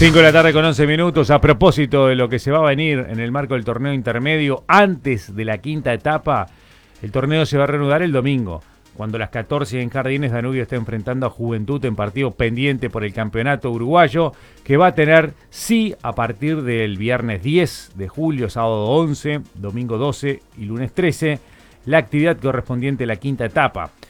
5 de la tarde con 11 minutos. A propósito de lo que se va a venir en el marco del torneo intermedio, antes de la quinta etapa, el torneo se va a reanudar el domingo, cuando a las 14 en Jardines Danubio está enfrentando a Juventud en partido pendiente por el campeonato uruguayo, que va a tener, sí, a partir del viernes 10 de julio, sábado 11, domingo 12 y lunes 13, la actividad correspondiente a la quinta etapa.